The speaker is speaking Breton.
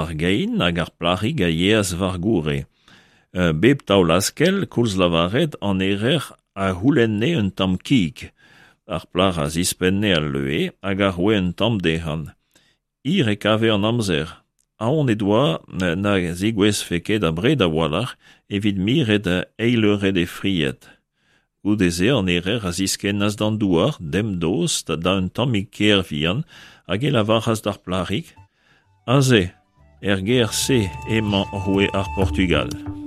ar gein hag ar plarig a yeaz var goure. Bep taolaskel koulz lavaret an erer a houlenne un tamm kig. Ar plar a zispenne al leue hag ar roe un tamm dehan. Ir e kave an amzer. Aon e doa na zigwez feket a bred a walar evit miret a eileuret e friet. Goudeze an erer a zisken as dan douar, dem doz da un tammig ker vian hag e lavarras d'ar plarig. Aze, er ger se emañ roe ar Portugal.